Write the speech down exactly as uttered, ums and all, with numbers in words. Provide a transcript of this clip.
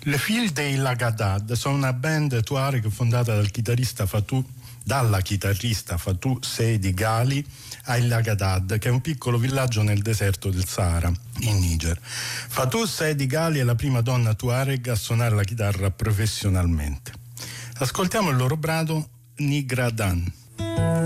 Le Filles dei Lagadad sono una band tuareg fondata dal chitarrista Fatou, dalla chitarrista Fatou Seydi Ghali a El Lagadad, che è un piccolo villaggio nel deserto del Sahara, in Niger. Fatou Seydi Ghali è la prima donna tuareg a suonare la chitarra professionalmente. Ascoltiamo il loro brano Nigradan.